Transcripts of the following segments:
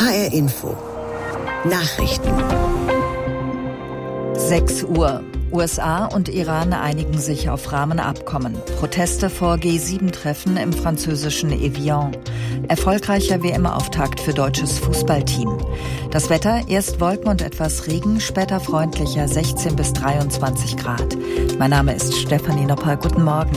HR Info. Nachrichten. 6 Uhr. USA und Iran einigen sich auf Rahmenabkommen. Proteste vor G7-Treffen im französischen Evian. Erfolgreicher WM-Auftakt für deutsches Fußballteam. Das Wetter, erst Wolken und etwas Regen, später freundlicher 16 bis 23 Grad. Mein Name ist Stefanie Nopper. Guten Morgen.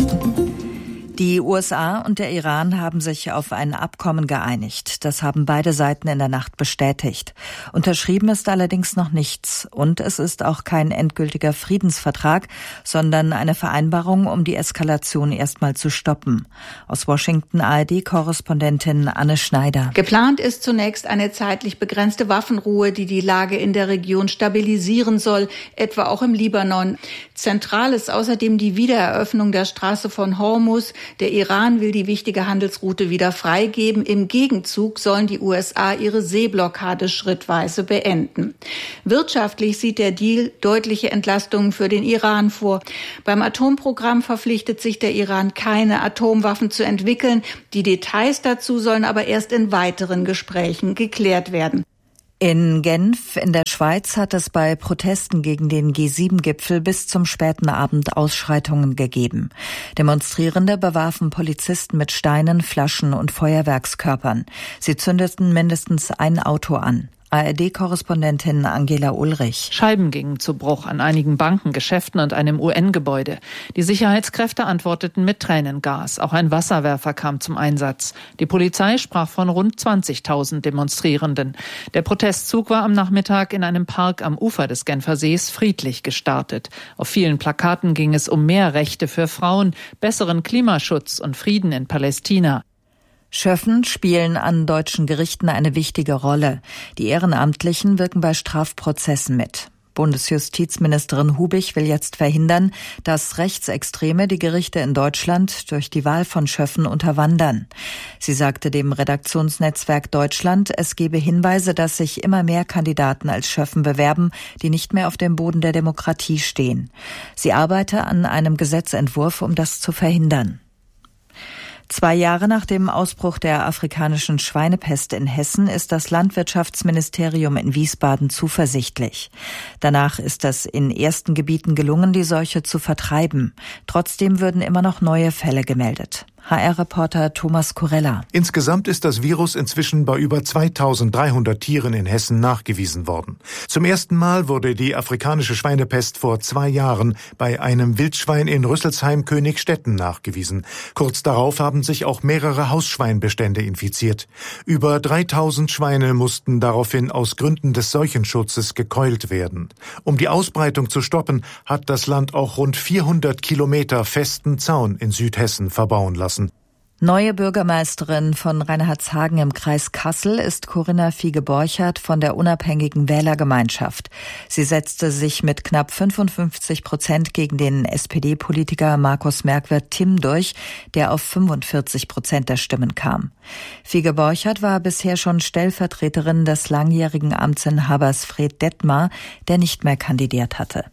Die USA und der Iran haben sich auf ein Abkommen geeinigt. Das haben beide Seiten in der Nacht bestätigt. Unterschrieben ist allerdings noch nichts. Und es ist auch kein endgültiger Friedensvertrag, sondern eine Vereinbarung, um die Eskalation erstmal zu stoppen. Aus Washington ARD-Korrespondentin Anne Schneider. Geplant ist zunächst eine zeitlich begrenzte Waffenruhe, die die Lage in der Region stabilisieren soll, etwa auch im Libanon. Zentral ist außerdem die Wiedereröffnung der Straße von Hormuz. Der Iran will die wichtige Handelsroute wieder freigeben. Im Gegenzug sollen die USA ihre Seeblockade schrittweise beenden. Wirtschaftlich sieht der Deal deutliche Entlastungen für den Iran vor. Beim Atomprogramm verpflichtet sich der Iran, keine Atomwaffen zu entwickeln. Die Details dazu sollen aber erst in weiteren Gesprächen geklärt werden. In Genf in der Schweiz hat es bei Protesten gegen den G7-Gipfel bis zum späten Abend Ausschreitungen gegeben. Demonstrierende bewarfen Polizisten mit Steinen, Flaschen und Feuerwerkskörpern. Sie zündeten mindestens ein Auto an. ARD-Korrespondentin Angela Ulrich. Scheiben gingen zu Bruch an einigen Banken, Geschäften und einem UN-Gebäude. Die Sicherheitskräfte antworteten mit Tränengas. Auch ein Wasserwerfer kam zum Einsatz. Die Polizei sprach von rund 20.000 Demonstrierenden. Der Protestzug war am Nachmittag in einem Park am Ufer des Genfersees friedlich gestartet. Auf vielen Plakaten ging es um mehr Rechte für Frauen, besseren Klimaschutz und Frieden in Palästina. Schöffen spielen an deutschen Gerichten eine wichtige Rolle. Die Ehrenamtlichen wirken bei Strafprozessen mit. Bundesjustizministerin Hubig will jetzt verhindern, dass Rechtsextreme die Gerichte in Deutschland durch die Wahl von Schöffen unterwandern. Sie sagte dem Redaktionsnetzwerk Deutschland, es gebe Hinweise, dass sich immer mehr Kandidaten als Schöffen bewerben, die nicht mehr auf dem Boden der Demokratie stehen. Sie arbeite an einem Gesetzentwurf, um das zu verhindern. 2 Jahre nach dem Ausbruch der afrikanischen Schweinepest in Hessen ist das Landwirtschaftsministerium in Wiesbaden zuversichtlich. Danach ist es in ersten Gebieten gelungen, die Seuche zu vertreiben. Trotzdem würden immer noch neue Fälle gemeldet. HR-Reporter Thomas Kurella. Insgesamt ist das Virus inzwischen bei über 2300 Tieren in Hessen nachgewiesen worden. Zum ersten Mal wurde die afrikanische Schweinepest vor 2 Jahren bei einem Wildschwein in Rüsselsheim-Königstetten nachgewiesen. Kurz darauf haben sich auch mehrere Hausschweinbestände infiziert. Über 3000 Schweine mussten daraufhin aus Gründen des Seuchenschutzes gekeult werden. Um die Ausbreitung zu stoppen, hat das Land auch rund 400 Kilometer festen Zaun in Südhessen verbauen lassen. Neue Bürgermeisterin von Reinhardshagen im Kreis Kassel ist Corinna Fiege-Borchardt von der unabhängigen Wählergemeinschaft. Sie setzte sich mit knapp 55% gegen den SPD-Politiker Markus Merkwirth-Timm durch, der auf 45% der Stimmen kam. Fiege-Borchardt war bisher schon Stellvertreterin des langjährigen Amtsinhabers Fred Detmar, der nicht mehr kandidiert hatte.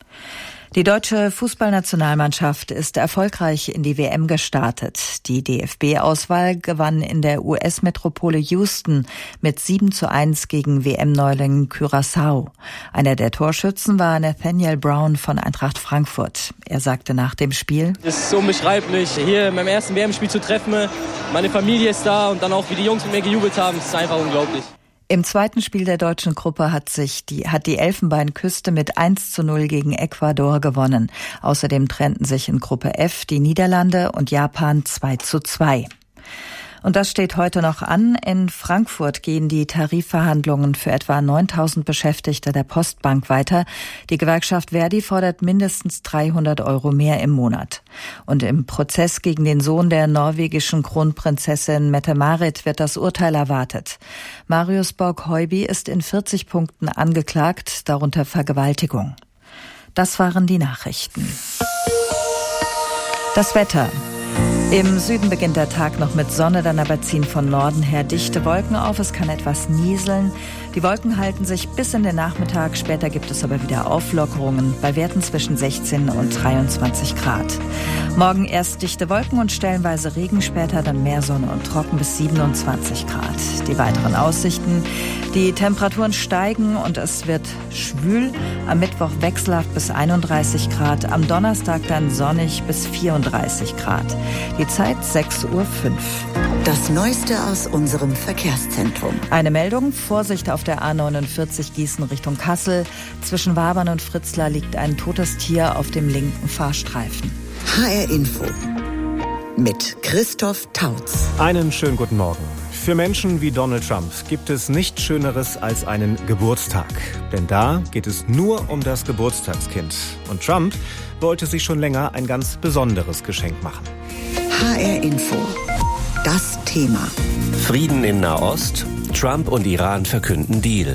Die deutsche Fußballnationalmannschaft ist erfolgreich in die WM gestartet. Die DFB-Auswahl gewann in der US-Metropole Houston mit 7:1 gegen WM-Neuling Curaçao. Einer der Torschützen war Nathaniel Brown von Eintracht Frankfurt. Er sagte nach dem Spiel: Es ist unbeschreiblich, hier in meinem ersten WM-Spiel zu treffen. Meine Familie ist da und dann auch, wie die Jungs mit mir gejubelt haben, das ist einfach unglaublich. Im zweiten Spiel der deutschen Gruppe hat die Elfenbeinküste mit 1:0 gegen Ecuador gewonnen. Außerdem trennten sich in Gruppe F die Niederlande und Japan 2:2. Und das steht heute noch an. In Frankfurt gehen die Tarifverhandlungen für etwa 9.000 Beschäftigte der Postbank weiter. Die Gewerkschaft Verdi fordert mindestens 300 € mehr im Monat. Und im Prozess gegen den Sohn der norwegischen Kronprinzessin Mette-Marit wird das Urteil erwartet. Marius Borg-Heuby ist in 40 Punkten angeklagt, darunter Vergewaltigung. Das waren die Nachrichten. Das Wetter. Im Süden beginnt der Tag noch mit Sonne, dann aber ziehen von Norden her dichte Wolken auf. Es kann etwas nieseln. Die Wolken halten sich bis in den Nachmittag. Später gibt es aber wieder Auflockerungen bei Werten zwischen 16 und 23 Grad. Morgen erst dichte Wolken und stellenweise Regen, später dann mehr Sonne und trocken bis 27 Grad. Die weiteren Aussichten: die Temperaturen steigen und es wird schwül. Am Mittwoch wechselhaft bis 31 Grad. Am Donnerstag dann sonnig bis 34 Grad. Die Zeit 6:05 Uhr. Das Neueste aus unserem Verkehrszentrum. Eine Meldung: Vorsicht auf der A49 Gießen Richtung Kassel. Zwischen Wabern und Fritzlar liegt ein totes Tier auf dem linken Fahrstreifen. HR Info mit Christoph Tautz. Einen schönen guten Morgen. Für Menschen wie Donald Trump gibt es nichts Schöneres als einen Geburtstag. Denn da geht es nur um das Geburtstagskind. Und Trump wollte sich schon länger ein ganz besonderes Geschenk machen. HR Info. Das Thema. Frieden in Nahost. Trump und Iran verkünden Deal.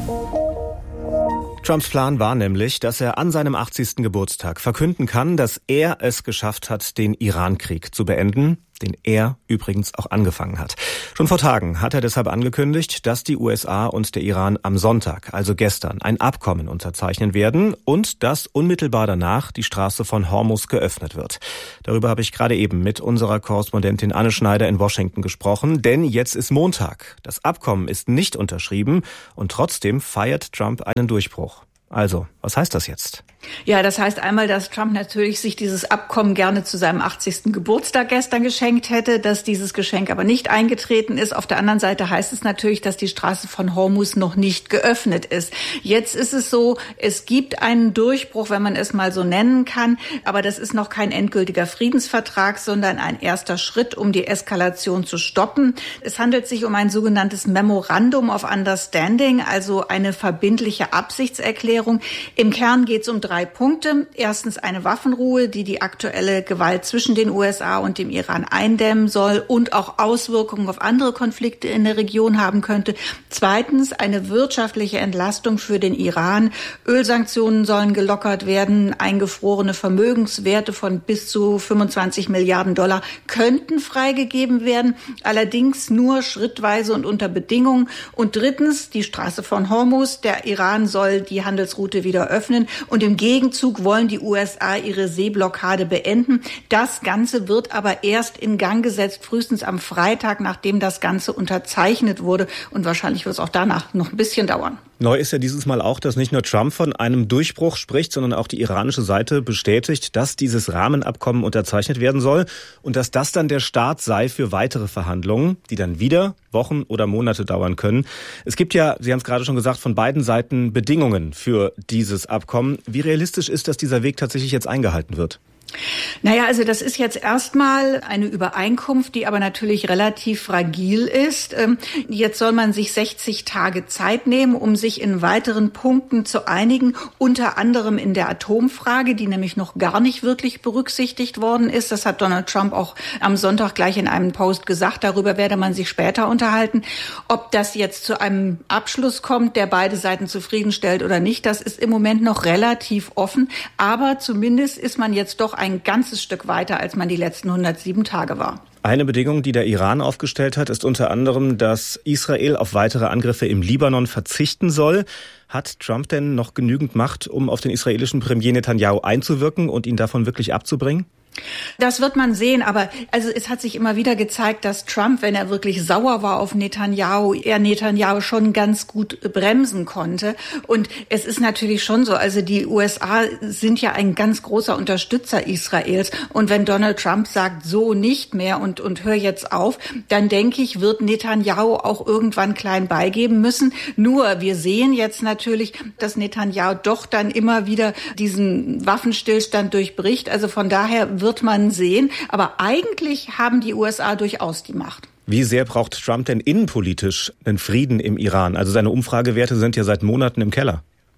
Trumps Plan war nämlich, dass er an seinem 80. Geburtstag verkünden kann, dass er es geschafft hat, den Iran-Krieg zu beenden, den er übrigens auch angefangen hat. Schon vor Tagen hat er deshalb angekündigt, dass die USA und der Iran am Sonntag, also gestern, ein Abkommen unterzeichnen werden und dass unmittelbar danach die Straße von Hormuz geöffnet wird. Darüber habe ich gerade eben mit unserer Korrespondentin Anne Schneider in Washington gesprochen, denn jetzt ist Montag. Das Abkommen ist nicht unterschrieben und trotzdem feiert Trump einen Durchbruch. Also, was heißt das jetzt? Ja, das heißt einmal, dass Trump natürlich sich dieses Abkommen gerne zu seinem 80. Geburtstag gestern geschenkt hätte, dass dieses Geschenk aber nicht eingetreten ist. Auf der anderen Seite heißt es natürlich, dass die Straße von Hormuz noch nicht geöffnet ist. Jetzt ist es so, es gibt einen Durchbruch, wenn man es mal so nennen kann, aber das ist noch kein endgültiger Friedensvertrag, sondern ein erster Schritt, um die Eskalation zu stoppen. Es handelt sich um ein sogenanntes Memorandum of Understanding, also eine verbindliche Absichtserklärung. Im Kern geht es um 3 Punkte. Erstens eine Waffenruhe, die die aktuelle Gewalt zwischen den USA und dem Iran eindämmen soll und auch Auswirkungen auf andere Konflikte in der Region haben könnte. Zweitens eine wirtschaftliche Entlastung für den Iran. Ölsanktionen sollen gelockert werden. Eingefrorene Vermögenswerte von bis zu 25 Milliarden Dollar könnten freigegeben werden, allerdings nur schrittweise und unter Bedingungen. Und drittens die Straße von Hormuz. Der Iran soll die Handelsroute wieder öffnen und im Gegenzug wollen die USA ihre Seeblockade beenden. Das Ganze wird aber erst in Gang gesetzt, frühestens am Freitag, nachdem das Ganze unterzeichnet wurde. Und wahrscheinlich wird es auch danach noch ein bisschen dauern. Neu ist ja dieses Mal auch, dass nicht nur Trump von einem Durchbruch spricht, sondern auch die iranische Seite bestätigt, dass dieses Rahmenabkommen unterzeichnet werden soll und dass das dann der Start sei für weitere Verhandlungen, die dann wieder Wochen oder Monate dauern können. Es gibt ja, Sie haben es gerade schon gesagt, von beiden Seiten Bedingungen für dieses Abkommen. Wie realistisch ist, dass dieser Weg tatsächlich jetzt eingehalten wird? Naja, also das ist jetzt erstmal eine Übereinkunft, die aber natürlich relativ fragil ist. Jetzt soll man sich 60 Tage Zeit nehmen, um sich in weiteren Punkten zu einigen, unter anderem in der Atomfrage, die nämlich noch gar nicht wirklich berücksichtigt worden ist. Das hat Donald Trump auch am Sonntag gleich in einem Post gesagt. Darüber werde man sich später unterhalten. Ob das jetzt zu einem Abschluss kommt, der beide Seiten zufriedenstellt oder nicht, das ist im Moment noch relativ offen. Aber zumindest ist man jetzt doch ein ganzes Stück weiter, als man die letzten 107 Tage war. Eine Bedingung, die der Iran aufgestellt hat, ist unter anderem, dass Israel auf weitere Angriffe im Libanon verzichten soll. Hat Trump denn noch genügend Macht, um auf den israelischen Premier Netanyahu einzuwirken und ihn davon wirklich abzubringen? Das wird man sehen, aber also es hat sich immer wieder gezeigt, dass Trump, wenn er wirklich sauer war auf Netanyahu, er Netanyahu schon ganz gut bremsen konnte. Und es ist natürlich schon so, also die USA sind ja ein ganz großer Unterstützer Israels. Und wenn Donald Trump sagt, so nicht mehr und hör jetzt auf, dann denke ich, wird Netanyahu auch irgendwann klein beigeben müssen. Nur wir sehen jetzt natürlich, dass Netanyahu doch dann immer wieder diesen Waffenstillstand durchbricht. Also von daher wird man sehen. Aber eigentlich haben die USA durchaus die Macht. Wie sehr braucht Trump denn innenpolitisch einen Frieden im Iran? Also seine Umfragewerte sind ja seit Monaten im Keller.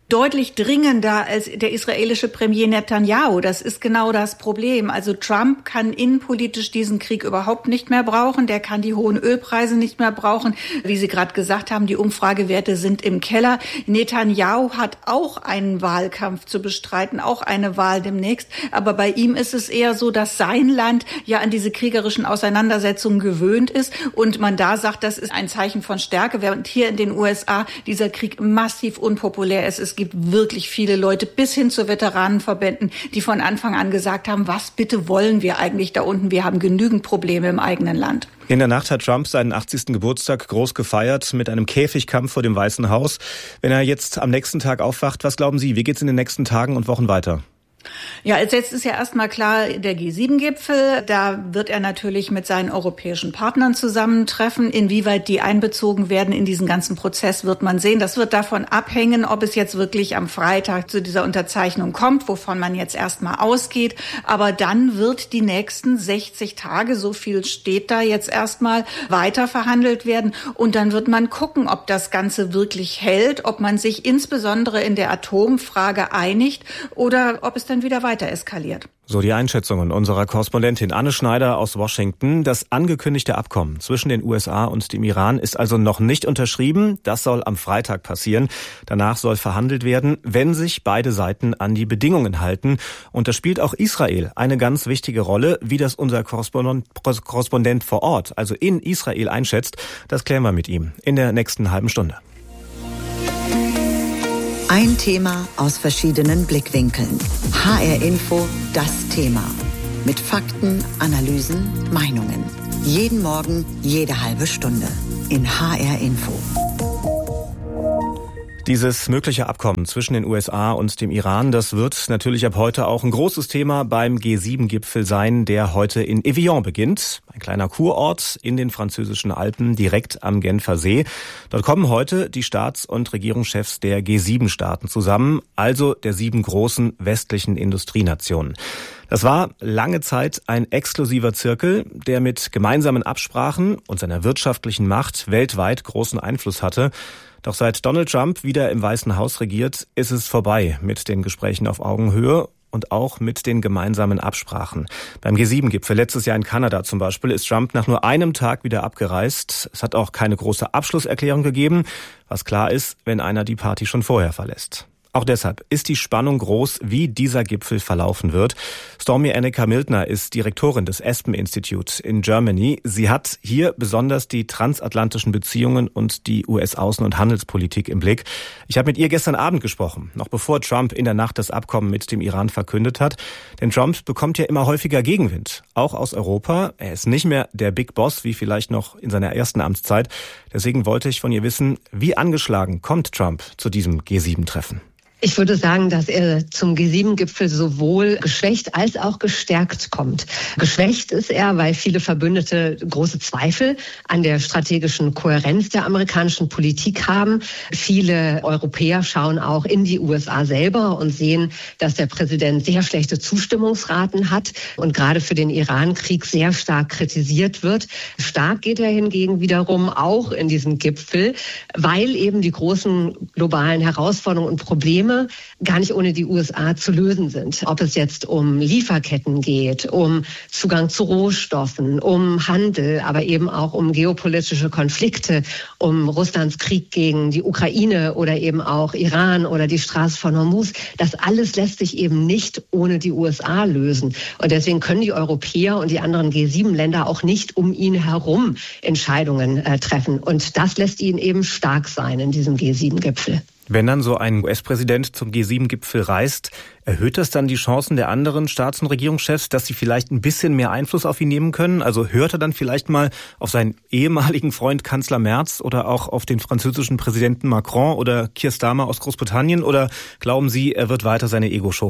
Deutlich dringender als der israelische Premier Netanyahu. Das ist genau das Problem. Also Trump kann innenpolitisch diesen Krieg überhaupt nicht mehr brauchen. Der kann die hohen Ölpreise nicht mehr brauchen. Wie Sie gerade gesagt haben, die Umfragewerte sind im Keller. Netanyahu hat auch einen Wahlkampf zu bestreiten, auch eine Wahl demnächst. Aber bei ihm ist es eher so, dass sein Land ja an diese kriegerischen Auseinandersetzungen gewöhnt ist und man da sagt, das ist ein Zeichen von Stärke, während hier in den USA dieser Krieg massiv unpopulär ist. Es gibt wirklich viele Leute bis hin zu Veteranenverbänden, die von Anfang an gesagt haben, was bitte wollen wir eigentlich da unten? Wir haben genügend Probleme im eigenen Land. In der Nacht hat Trump seinen 80. Geburtstag groß gefeiert mit einem Käfigkampf vor dem Weißen Haus. Wenn er jetzt am nächsten Tag aufwacht, was glauben Sie, wie geht's in den nächsten Tagen und Wochen weiter? Ja, als jetzt ist ja erstmal klar, der G7-Gipfel, da wird er natürlich mit seinen europäischen Partnern zusammentreffen. Inwieweit die einbezogen werden in diesen ganzen Prozess, wird man sehen. Das wird davon abhängen, ob es jetzt wirklich am Freitag zu dieser Unterzeichnung kommt, wovon man jetzt erstmal ausgeht. Aber dann wird die nächsten 60 Tage, so viel steht da jetzt erstmal, weiter verhandelt werden. Und dann wird man gucken, ob das Ganze wirklich hält, ob man sich insbesondere in der Atomfrage einigt oder ob es dann wieder weiter eskaliert. So die Einschätzungen unserer Korrespondentin Anne Schneider aus Washington. Das angekündigte Abkommen zwischen den USA und dem Iran ist also noch nicht unterschrieben. Das soll am Freitag passieren. Danach soll verhandelt werden, wenn sich beide Seiten an die Bedingungen halten. Und da spielt auch Israel eine ganz wichtige Rolle. Wie das unser Korrespondent vor Ort, also in Israel, einschätzt, das klären wir mit ihm in der nächsten halben Stunde. Ein Thema aus verschiedenen Blickwinkeln. HR Info, das Thema. Mit Fakten, Analysen, Meinungen. Jeden Morgen, jede halbe Stunde. In HR Info. Dieses mögliche Abkommen zwischen den USA und dem Iran, das wird natürlich ab heute auch ein großes Thema beim G7-Gipfel sein, der heute in Evian beginnt. Ein kleiner Kurort in den französischen Alpen, direkt am Genfer See. Dort kommen heute die Staats- und Regierungschefs der G7-Staaten zusammen, also der 7 großen westlichen Industrienationen. Das war lange Zeit ein exklusiver Zirkel, der mit gemeinsamen Absprachen und seiner wirtschaftlichen Macht weltweit großen Einfluss hatte. Doch seit Donald Trump wieder im Weißen Haus regiert, ist es vorbei mit den Gesprächen auf Augenhöhe und auch mit den gemeinsamen Absprachen. Beim G7-Gipfel letztes Jahr in Kanada zum Beispiel ist Trump nach nur einem Tag wieder abgereist. Es hat auch keine große Abschlusserklärung gegeben, was klar ist, wenn einer die Party schon vorher verlässt. Auch deshalb ist die Spannung groß, wie dieser Gipfel verlaufen wird. Stormy Anneker-Miltner ist Direktorin des Aspen Institute in Germany. Sie hat hier besonders die transatlantischen Beziehungen und die US-Außen- und Handelspolitik im Blick. Ich habe mit ihr gestern Abend gesprochen, noch bevor Trump in der Nacht das Abkommen mit dem Iran verkündet hat. Denn Trump bekommt ja immer häufiger Gegenwind, auch aus Europa. Er ist nicht mehr der Big Boss, wie vielleicht noch in seiner ersten Amtszeit. Deswegen wollte ich von ihr wissen, wie angeschlagen kommt Trump zu diesem G7-Treffen? Ich würde sagen, dass er zum G7-Gipfel sowohl geschwächt als auch gestärkt kommt. Geschwächt ist er, weil viele Verbündete große Zweifel an der strategischen Kohärenz der amerikanischen Politik haben. Viele Europäer schauen auch in die USA selber und sehen, dass der Präsident sehr schlechte Zustimmungsraten hat und gerade für den Iran-Krieg sehr stark kritisiert wird. Stark geht er hingegen wiederum auch in diesem Gipfel, weil eben die großen globalen Herausforderungen und Probleme gar nicht ohne die USA zu lösen sind. Ob es jetzt um Lieferketten geht, um Zugang zu Rohstoffen, um Handel, aber eben auch um geopolitische Konflikte, um Russlands Krieg gegen die Ukraine oder eben auch Iran oder die Straße von Hormuz. Das alles lässt sich eben nicht ohne die USA lösen. Und deswegen können die Europäer und die anderen G7-Länder auch nicht um ihn herum Entscheidungen treffen. Und das lässt ihn eben stark sein in diesem G7-Gipfel. Wenn dann so ein US-Präsident zum G7-Gipfel reist, erhöht das dann die Chancen der anderen Staats- und Regierungschefs, dass sie vielleicht ein bisschen mehr Einfluss auf ihn nehmen können? Also hört er dann vielleicht mal auf seinen ehemaligen Freund Kanzler Merz oder auch auf den französischen Präsidenten Macron oder Keir Starmer aus Großbritannien? Oder glauben Sie, er wird weiter seine Ego-Show fahren?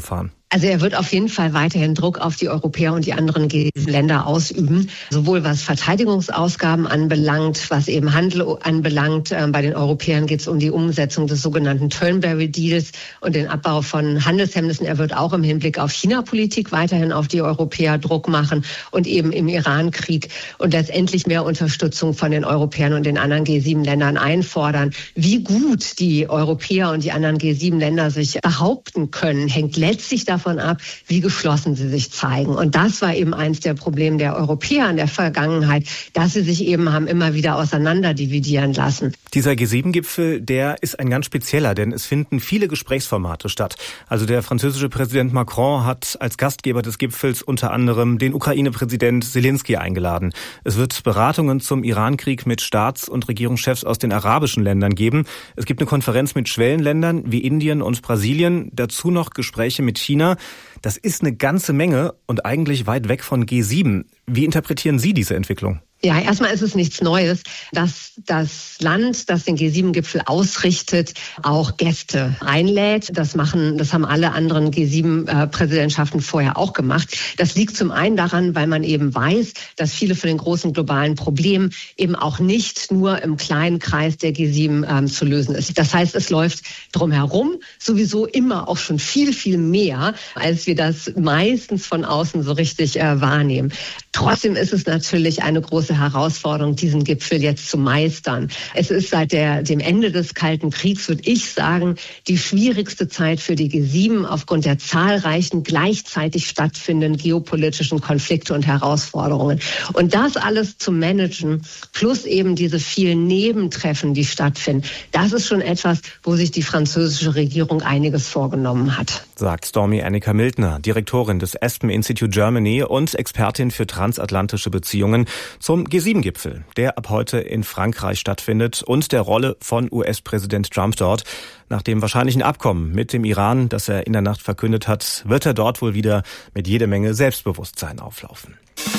Also er wird auf jeden Fall weiterhin Druck auf die Europäer und die anderen Länder ausüben, sowohl was Verteidigungsausgaben anbelangt, was eben Handel anbelangt. Bei den Europäern geht es um die Umsetzung des sogenannten Turnberry Deals und den Abbau von Handelshemmnissen. Er wird auch im Hinblick auf China-Politik weiterhin auf die Europäer Druck machen und eben im Iran-Krieg und letztendlich mehr Unterstützung von den Europäern und den anderen G7-Ländern einfordern. Wie gut die Europäer und die anderen G7-Länder sich behaupten können, hängt letztlich davon ab, wie geschlossen sie sich zeigen. Und das war eben eins der Probleme der Europäer in der Vergangenheit, dass sie sich eben haben immer wieder auseinander dividieren lassen. Dieser G7-Gipfel, der ist ein ganz spezieller, denn es finden viele Gesprächsformate statt. Also der französische Präsident Macron hat als Gastgeber des Gipfels unter anderem den Ukraine-Präsident Zelensky eingeladen. Es wird Beratungen zum Iran-Krieg mit Staats- und Regierungschefs aus den arabischen Ländern geben. Es gibt eine Konferenz mit Schwellenländern wie Indien und Brasilien, dazu noch Gespräche mit China. Das ist eine ganze Menge und eigentlich weit weg von G7. Wie interpretieren Sie diese Entwicklung? Ja, erstmal ist es nichts Neues, dass das Land, das den G7-Gipfel ausrichtet, auch Gäste einlädt. Das haben alle anderen G7-Präsidentschaften vorher auch gemacht. Das liegt zum einen daran, weil man eben weiß, dass viele von den großen globalen Problemen eben auch nicht nur im kleinen Kreis der G7 zu lösen ist. Das heißt, es läuft drumherum sowieso immer auch schon viel, viel mehr, als wir das meistens von außen so richtig wahrnehmen. Trotzdem ist es natürlich eine große Herausforderung, diesen Gipfel jetzt zu meistern. Es ist seit dem Ende des Kalten Kriegs, würde ich sagen, die schwierigste Zeit für die G7 aufgrund der zahlreichen gleichzeitig stattfindenden geopolitischen Konflikte und Herausforderungen. Und das alles zu managen, plus eben diese vielen Nebentreffen, die stattfinden, das ist schon etwas, wo sich die französische Regierung einiges vorgenommen hat. Sagt Stormy Annika-Mildner, Direktorin des Aspen Institute Germany und Expertin für transatlantische Beziehungen zum G7-Gipfel, der ab heute in Frankreich stattfindet und der Rolle von US-Präsident Trump dort. Nach dem wahrscheinlichen Abkommen mit dem Iran, das er in der Nacht verkündet hat, wird er dort wohl wieder mit jede Menge Selbstbewusstsein auflaufen.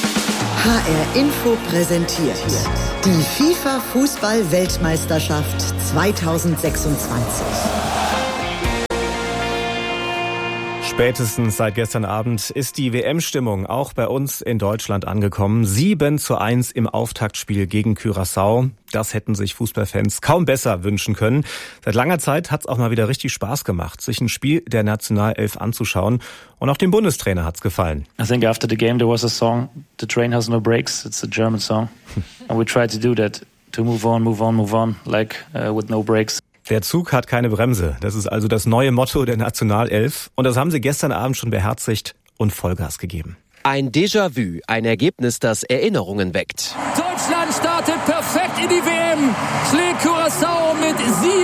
HR Info präsentiert die FIFA-Fußball-Weltmeisterschaft 2026. Spätestens seit gestern Abend ist die WM-Stimmung auch bei uns in Deutschland angekommen. 7:1 im Auftaktspiel gegen Curaçao. Das hätten sich Fußballfans kaum besser wünschen können. Seit langer Zeit hat es auch mal wieder richtig Spaß gemacht, sich ein Spiel der Nationalelf anzuschauen. Und auch dem Bundestrainer hat's gefallen. I think after the game there was a song, "The Train Has No Brakes." It's a German song. And we tried to do that, to move on, like with no brakes. Der Zug hat keine Bremse. Das ist also das neue Motto der Nationalelf. Und das haben sie gestern Abend schon beherzigt und Vollgas gegeben. Ein Déjà-vu, ein Ergebnis, das Erinnerungen weckt. Deutschland startet perfekt in die WM, schlägt Curaçao mit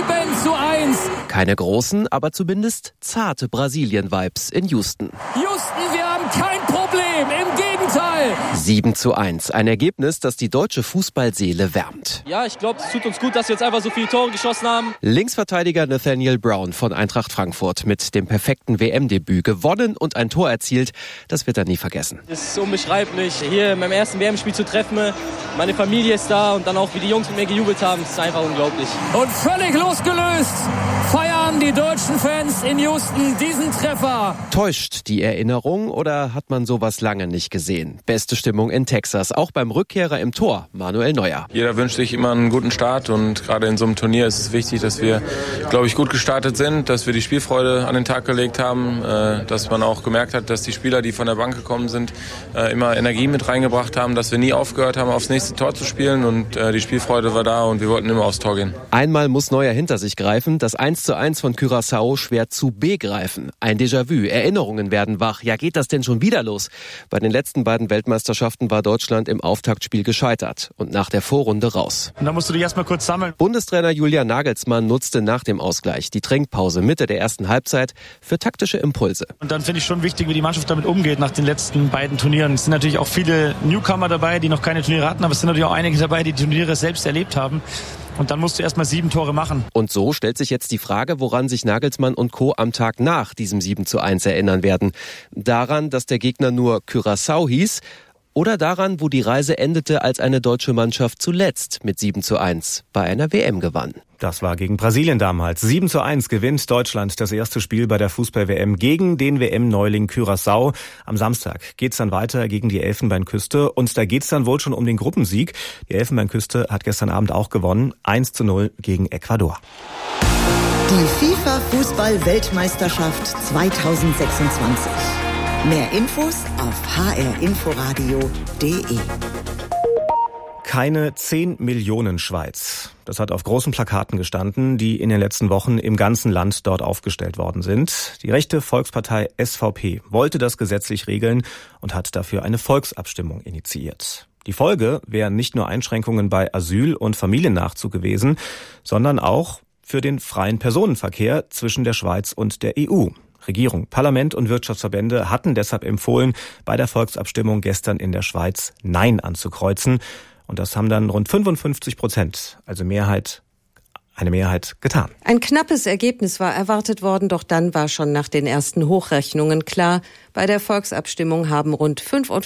7:1. Keine großen, aber zumindest zarte Brasilien-Vibes in Houston. Houston, wir haben kein Problem, im Gegenteil. 7:1, ein Ergebnis, das die deutsche Fußballseele wärmt. Ja, ich glaube, es tut uns gut, dass wir jetzt einfach so viele Tore geschossen haben. Linksverteidiger Nathaniel Brown von Eintracht Frankfurt mit dem perfekten WM-Debüt gewonnen und ein Tor erzielt, das wird er nie vergessen. Es ist unbeschreiblich, hier in meinem ersten WM-Spiel zu treffen. Meine Familie ist da und dann auch, wie die Jungs mit mir gejubelt haben, das ist einfach unglaublich. Und völlig losgelöst feiern die deutschen Fans in Houston diesen Treffer. Täuscht die Erinnerung oder hat man sowas lange nicht gesehen? Beste Stimmung in Texas, auch beim Rückkehrer im Tor, Manuel Neuer. Jeder wünscht sich immer einen guten Start und gerade in so einem Turnier ist es wichtig, dass wir, glaube ich, gut gestartet sind, dass wir die Spielfreude an den Tag gelegt haben, dass man auch gemerkt hat, dass die Spieler, die von der Bank gekommen sind, immer Energie mit reingebracht haben, dass wir nie aufgehört haben, aufs nächste Tor zu spielen und die Spielfreude war da und wir wollten immer aufs Tor gehen. Einmal muss Neuer hinter sich greifen, das 1:1 von Curaçao schwer zu begreifen. Ein Déjà-vu, Erinnerungen werden wach. Ja, geht das denn schon wieder los? Bei den letzten beiden Weltmeisterschaften war Deutschland im Auftaktspiel gescheitert und nach der Vorrunde raus. Und da musst du dich erstmal kurz sammeln. Bundestrainer Julian Nagelsmann nutzte nach dem Ausgleich die Trinkpause Mitte der ersten Halbzeit für taktische Impulse. Und dann finde ich schon wichtig, wie die Mannschaft damit umgeht nach den letzten beiden Turnieren. Es sind natürlich auch viele Newcomer dabei, die noch keine Turniere hatten, aber es sind natürlich auch einige dabei, die Turniere selbst erlebt haben. Und dann musst du erstmal 7 Tore machen. Und so stellt sich jetzt die Frage, woran sich Nagelsmann und Co. am Tag nach diesem 7:1 erinnern werden. Daran, dass der Gegner nur Curaçao hieß Oder daran, wo die Reise endete, als eine deutsche Mannschaft zuletzt mit 7:1 bei einer WM gewann. Das war gegen Brasilien damals. 7:1 gewinnt Deutschland das erste Spiel bei der Fußball-WM gegen den WM-Neuling Curaçao. Am Samstag geht's dann weiter gegen die Elfenbeinküste und da geht's dann wohl schon um den Gruppensieg. Die Elfenbeinküste hat gestern Abend auch gewonnen. 1:0 gegen Ecuador. Die FIFA-Fußball-Weltmeisterschaft 2026. Mehr Infos auf hrinforadio.de. Keine 10 Millionen Schweiz. Das hat auf großen Plakaten gestanden, die in den letzten Wochen im ganzen Land dort aufgestellt worden sind. Die rechte Volkspartei SVP wollte das gesetzlich regeln und hat dafür eine Volksabstimmung initiiert. Die Folge wären nicht nur Einschränkungen bei Asyl- und Familiennachzug gewesen, sondern auch für den freien Personenverkehr zwischen der Schweiz und der EU. Regierung, Parlament und Wirtschaftsverbände hatten deshalb empfohlen, bei der Volksabstimmung gestern in der Schweiz Nein anzukreuzen. Und das haben dann rund 55%, also eine Mehrheit getan. Ein knappes Ergebnis war erwartet worden, doch dann war schon nach den ersten Hochrechnungen klar, bei der Volksabstimmung haben rund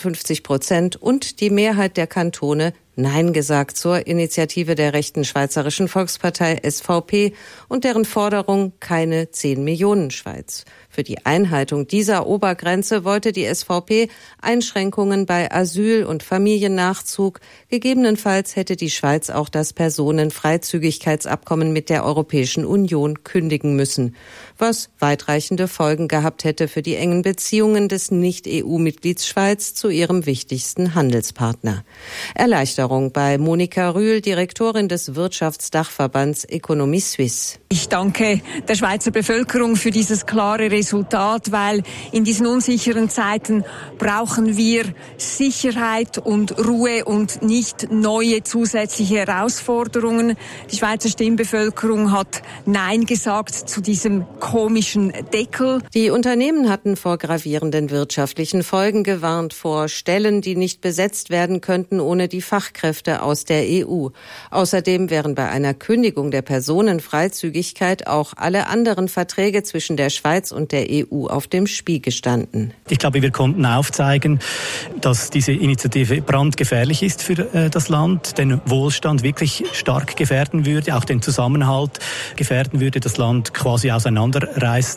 55% und die Mehrheit der Kantone Nein gesagt zur Initiative der rechten Schweizerischen Volkspartei SVP und deren Forderung keine 10 Millionen Schweiz. Für die Einhaltung dieser Obergrenze wollte die SVP Einschränkungen bei Asyl- und Familiennachzug. Gegebenenfalls hätte die Schweiz auch das Personenfreizügigkeitsabkommen mit der Europäischen Union kündigen müssen, was weitreichende Folgen gehabt hätte für die engen Beziehungen des Nicht-EU-Mitglieds Schweiz zu ihrem wichtigsten Handelspartner. Erleichterung bei Monika Rühl, Direktorin des Wirtschaftsdachverbands Economie Suisse. Ich danke der Schweizer Bevölkerung für dieses klare Resultat, weil in diesen unsicheren Zeiten brauchen wir Sicherheit und Ruhe und nicht neue zusätzliche Herausforderungen. Die Schweizer Stimmbevölkerung hat Nein gesagt zu diesem komischen Deckel. Die Unternehmen hatten vor gravierenden wirtschaftlichen Folgen gewarnt, vor Stellen, die nicht besetzt werden könnten ohne die Fachkräfte aus der EU. Außerdem wären bei einer Kündigung der Personenfreizügigkeit auch alle anderen Verträge zwischen der Schweiz und der EU auf dem Spiel gestanden. Ich glaube, wir konnten aufzeigen, dass diese Initiative brandgefährlich ist für das Land, den Wohlstand wirklich stark gefährden würde, auch den Zusammenhalt gefährden würde, das Land quasi auseinanderreißen